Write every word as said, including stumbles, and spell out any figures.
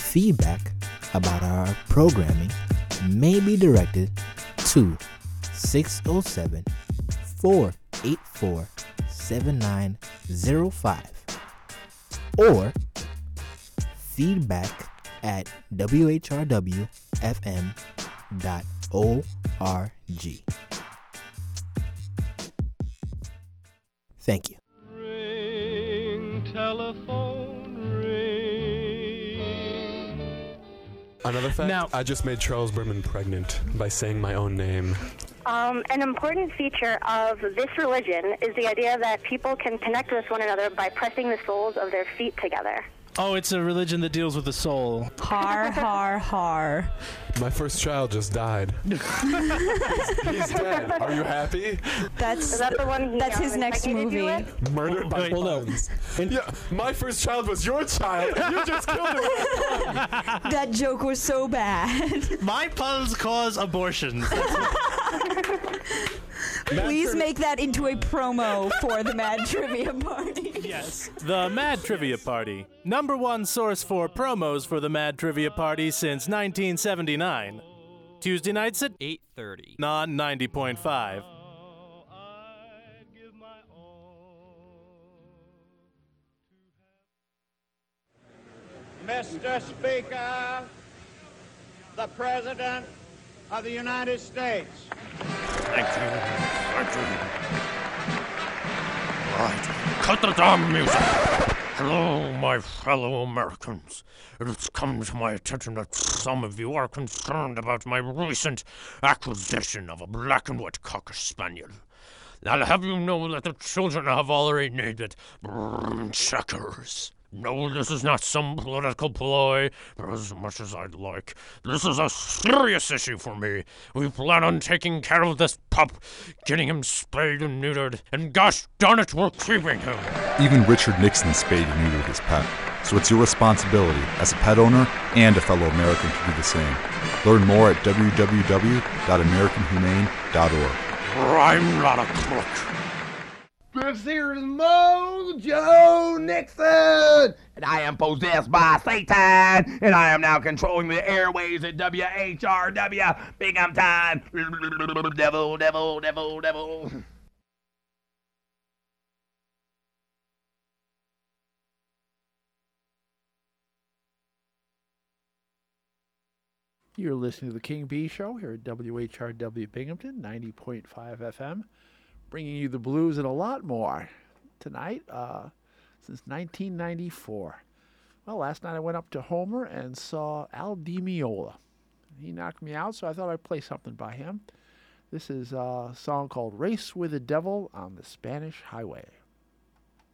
Feedback about our programming may be directed to six oh seven, four eight four, seven nine oh five or feedback at w h r w f m dot org. Thank you. Ring, telephone, ring. Another fact, Now- I just made Charles Berman pregnant by saying my own name. Um, an important feature of this religion is the idea that people can connect with one another by pressing the soles of their feet together. Oh, it's a religion that deals with the soul. Har, har, har. My first child just died. He's dead. Are you happy? That's Is that the one he that's um, his next impregnated you movie. with? Murdered by Wait. bullets. Yeah, my first child was your child, and you just killed him. That joke was so bad. My puns cause abortions. Please make that into a promo for the Mad Trivia Party. Yes. The Mad Trivia Party. Number one source for promos for the Mad Trivia Party since nineteen seventy-nine. Tuesday nights at eight thirty. non ninety point five. Mister Speaker, the President of the United States. Thank you. Thank you. Right. Cut the damn music. Hello, my fellow Americans. It has come to my attention that some of you are concerned about my recent acquisition of a black and white Cocker Spaniel. I'll have you know that the children have already named it Brrrr Checkers. No, this is not some political ploy, for as much as I'd like. This is a serious issue for me. We plan on taking care of this pup, getting him spayed and neutered, and gosh darn it, we're keeping him. Even Richard Nixon spayed and neutered his pet. So it's your responsibility as a pet owner and a fellow American to do the same. Learn more at w w w dot american humane dot org. I'm not a crook. This here is Mojo Nixon, and I am possessed by Satan, and I am now controlling the airways at W H R W. Big-um time. Devil, devil, devil, devil. You're listening to the King Bee Show here at W H R W Binghamton, ninety point five F M, bringing you the blues and a lot more tonight uh, since nineteen ninety-four. Well, last night I went up to Homer and saw Al Di Meola. He knocked me out, so I thought I'd play something by him. This is a song called Race with the Devil on the Spanish Highway.